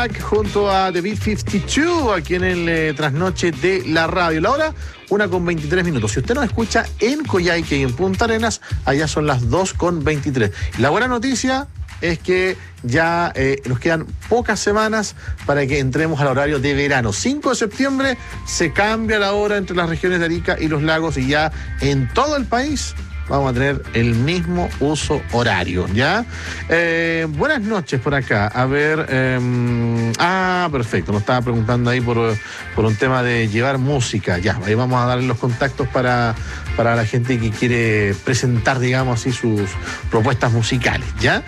Black junto a The Beat 52 aquí en el trasnoche de la radio. La hora 1:23. Si usted nos escucha en Coyhaique y en Punta Arenas, allá son las 2:23. La buena noticia es que ya nos quedan pocas semanas para que entremos al horario de verano. 5 de septiembre se cambia la hora entre las regiones de Arica y los lagos y ya en todo el país vamos a tener el mismo uso horario, ¿ya? Buenas noches por acá. A ver, perfecto. Nos estaba preguntando ahí por un tema de llevar música. Ya, ahí vamos a darle los contactos para la gente que quiere presentar, digamos así, sus propuestas musicales, ¿ya?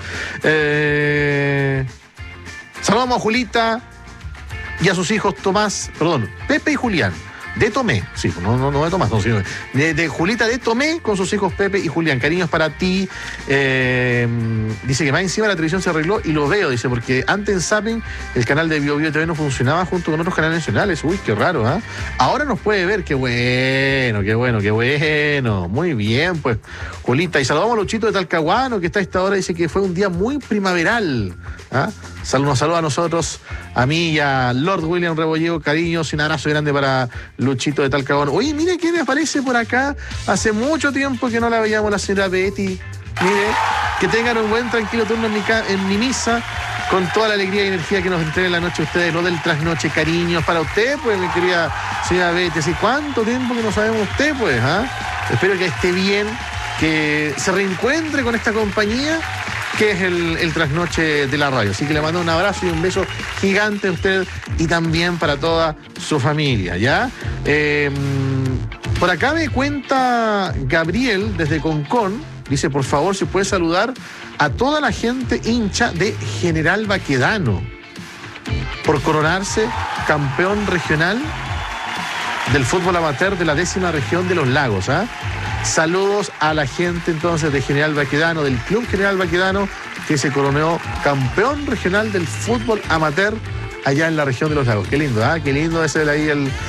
Saludamos a Julita y a sus hijos Pepe y Julián. De Tomé, sí, no de Tomás, no, sino de Julita de Tomé con sus hijos Pepe y Julián. Cariños para ti. Dice que más encima la televisión se arregló y lo veo, dice, porque antes en Zapping el canal de Bio TV no funcionaba junto con otros canales nacionales. Uy, qué raro, ¿ah? Ahora nos puede ver, qué bueno. Muy bien, pues, Julita. Y saludamos a Luchito de Talcahuano, que está a esta hora, dice que fue un día muy primaveral. ¿Ah? Nos saluda a nosotros, a mí y a Lord William Rebolledo, cariños y un abrazo grande para Luchito de Talcahuano. Oye, mire quién aparece por acá. Hace mucho tiempo que no la veíamos, la señora Betty. Mire, que tengan un buen tranquilo turno en mi misa, con toda la alegría y energía que nos entreguen la noche ustedes, lo del trasnoche. Cariños para usted, pues, mi querida señora Betty. ¿Hace cuánto tiempo que no sabemos usted, pues? ¿Ah? Espero que esté bien, que se reencuentre con esta compañía que es el trasnoche de la radio. Así que le mando un abrazo y un beso gigante a usted y también para toda su familia, ¿ya? Por acá me cuenta Gabriel desde Concón, dice, por favor, si puede saludar a toda la gente hincha de General Baquedano por coronarse campeón regional del fútbol amateur de la 10ª región de los lagos, ¿ah? Saludos a la gente entonces de General Baquedano, del Club General Baquedano, que se coronó campeón regional del fútbol amateur allá en la región de los lagos. Qué lindo, ¿ah? Qué lindo ese de ahí el